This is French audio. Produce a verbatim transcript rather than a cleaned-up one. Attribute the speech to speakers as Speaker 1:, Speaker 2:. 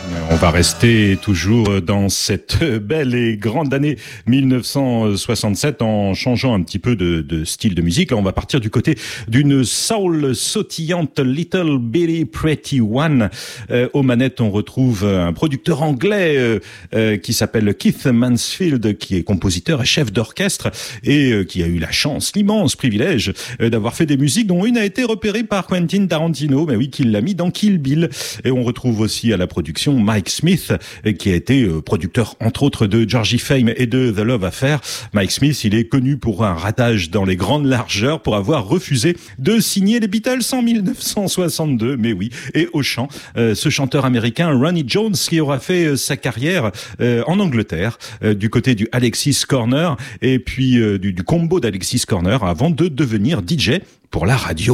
Speaker 1: On va rester toujours dans cette belle et grande année mille neuf cent soixante-sept en changeant un petit peu de, de style de musique. Là, on va partir du côté d'une soul sautillante Little Bitty Pretty One. Euh, aux manettes, on retrouve un producteur anglais euh, euh, qui s'appelle Keith Mansfield, qui est compositeur et chef d'orchestre et euh, qui a eu la chance, l'immense privilège euh, d'avoir fait des musiques dont une a été repérée par Quentin Tarantino, mais oui, qu'il l'a mis dans Kill Bill. Et on retrouve aussi à la production Mike Smith, qui a été producteur entre autres de Georgie Fame et de The Love Affair. Mike Smith, il est connu pour un ratage dans les grandes largeurs, pour avoir refusé de signer les Beatles en mille neuf cent soixante-deux, mais oui. Et au chant, euh, ce chanteur américain Ronnie Jones, qui aura fait euh, sa carrière euh, en Angleterre, euh, du côté du Alexis Corner, et puis euh, du, du combo d'Alexis Corner, avant de devenir D J pour la radio.